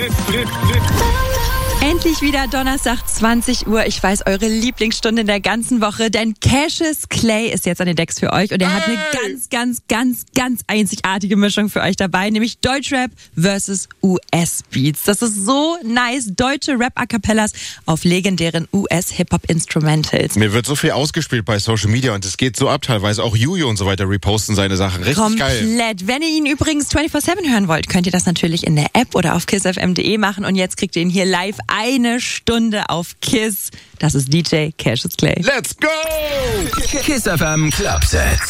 Endlich wieder Donnerstag, 20 Uhr. Ich weiß, eure Lieblingsstunde in der ganzen Woche, denn Cassius Clay ist jetzt an den Decks für euch und er hat eine ganz einzigartige Mischung für euch dabei, nämlich Deutschrap versus US-Beats. Das ist so nice. Deutsche Rap-A-Cappellas auf legendären US-Hip-Hop-Instrumentals. Mir wird so viel ausgespielt bei Social Media und es geht so ab teilweise. Auch Juju und so weiter reposten seine Sachen. Richtig geil. Komplett. Wenn ihr ihn übrigens 24/7 hören wollt, könnt ihr das natürlich in der App oder auf kissfm.de machen und jetzt kriegt ihr ihn hier live eine Stunde auf KISS. Das ist DJ Cassius Clay. Let's go! Kiss FM Club Set.